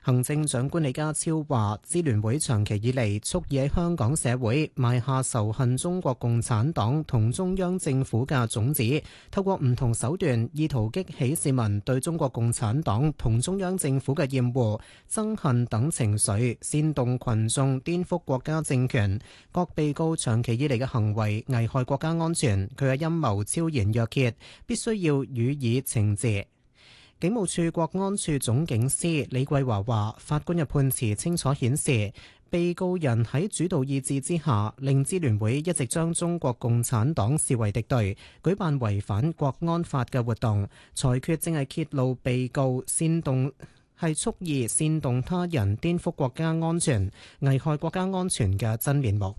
行政長官李家超話，支聯會長期以嚟蓄意喺香港社會埋下仇恨中國共產黨同中央政府嘅種子，透過唔同手段意圖激起市民對中國共產黨同中央政府嘅厭惡、憎恨等情緒，煽動群眾顛覆國家政權。各被告長期以嚟嘅行為危害國家安全，佢嘅陰謀昭然若揭，必須要予以懲治。警務處國安處總警司李桂華話，法官嘅判詞清楚顯示，被告人喺主導意志之下，令支聯會一直將中國共產黨視為敵對，舉辦違反國安法嘅活動。裁決正係揭露被告煽動係蓄意煽動他人顛覆國家安全、危害國家安全嘅真面目。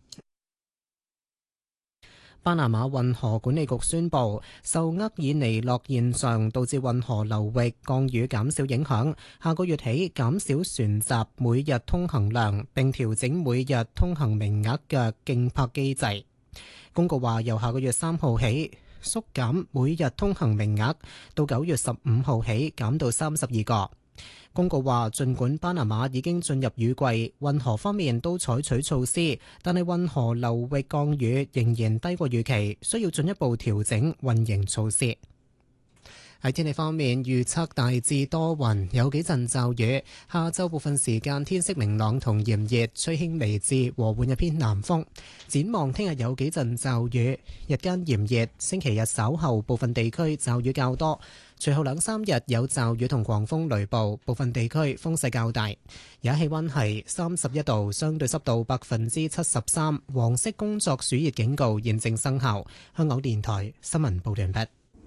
巴拿馬運河管理局宣布，受厄爾尼諾現象導致運河流域降雨減少影響，下個月起減少船閘每日通行量，並調整每日通行名額嘅競拍機制。公告話，由下個月3號起縮減每日通行名額，到9月15號起減到32個。公告話，儘管巴拿馬已經進入雨季，運河方面都採取措施，但係運河流域降雨仍然低過預期，需要進一步調整運營措施。喺天氣方面，預測大致多雲，有幾陣驟雨。下晝部分時間天色明朗同炎熱，吹輕微至和緩一偏南風。展望聽日有幾陣驟雨，日間炎熱。星期日稍後部分地區驟雨較多，隨後2-3日有驟雨同狂風雷暴，部分地區風勢較大。而家氣溫係31度，相對濕度73%。黃色工作暑熱警告現正生效。香港電台新聞報道完畢。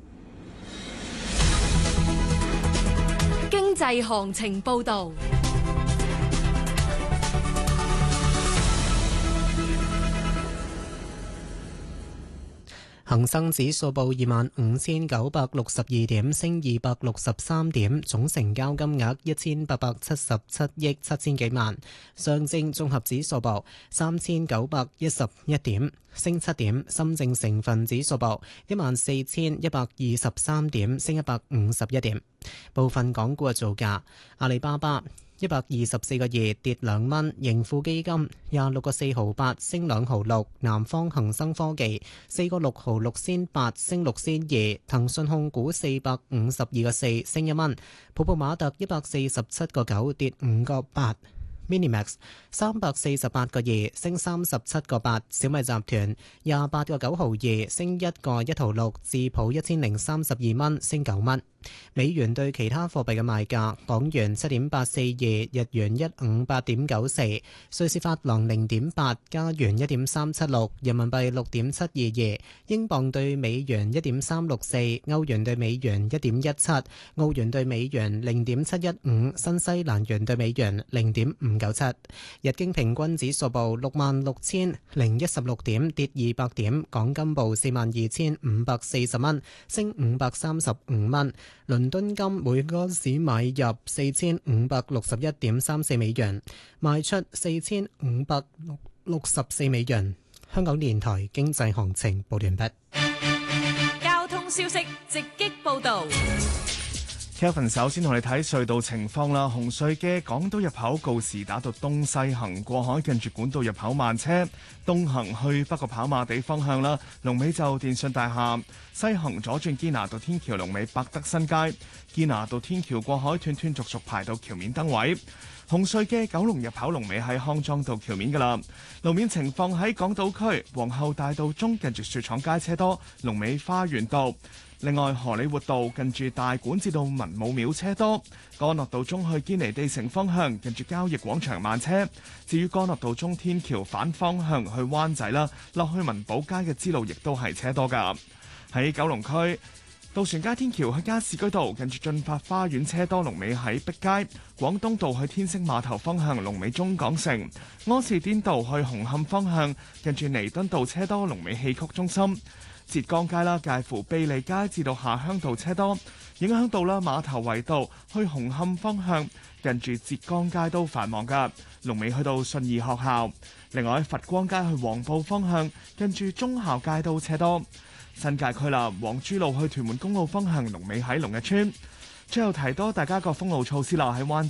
經濟行情報道。 恒生指數報25,962點，升263點，總成交金額1,877億7千幾萬。上證綜合指數報3,911點，升7點。深證成分指數報14,123點，升151點。部分港股嘅造價：阿里巴巴124個2跌2蚊，盈富基金26個4毫8升2毫6，南方恒生科技4個6毫6仙8升6仙2，騰訊控股452個4升1蚊，普普馬特147個9跌5個8。Minimax 348個2升37個8，小米集團28個9毫2升1個1毫6，智普1032蚊升9蚊。美元對其他貨幣嘅賣價：港元7.842，日元158.94，瑞士法郎0.8，加元1.376，人民幣6.722，英鎊對美元1.364，歐元對美元1.17，澳元對美元0.715，新西蘭元對美元0.597。日經平均指數報66,016點，跌200點。港金報42,540蚊，升535蚊。倫敦金每盎司買入4,561.34美元，賣出4,564美元。香港電台經濟行情報完畢。 交通消息直擊報道。 Kevin 首先同你睇隧道情況啦。紅隧嘅港島入口告士打道東西行過海，近住管道入口慢車；東行去北角跑馬地方向啦，龍尾就電訊大廈；西行左轉堅拿道天橋龍尾百德新街，堅拿道天橋過海斷斷續續排到橋面燈位。紅隧嘅九龍入口龍尾喺康莊道橋面噶啦。路面情況喺港島區皇后大道中近住雪廠街車多，龍尾花園道。另外，荷里活道近住大館至到文武廟車多；干諾道中去堅尼地城方向近住交易廣場慢車。至於干諾道中天橋反方向去灣仔啦，落去文寶街嘅支路亦都係車多㗎。喺九龍區渡船街天橋去加士居道近住進發花園車多，龍尾喺碧街；廣東道去天星碼頭方向龍尾中港城；柯士甸道去紅磡方向近住彌敦道車多，龍尾戲曲中心。浙江街啦，介乎庇利街至到下鄉道車多，影響到啦馬頭圍道去紅磡方向近住浙江街都繁忙噶，龍尾去到信義學校。另外佛光街去黃埔方向近住忠孝街都車多。新界區啦，黃珠路去屯門公路方向龍尾喺龍日村。最後提多大家個封路措施啦，喺灣仔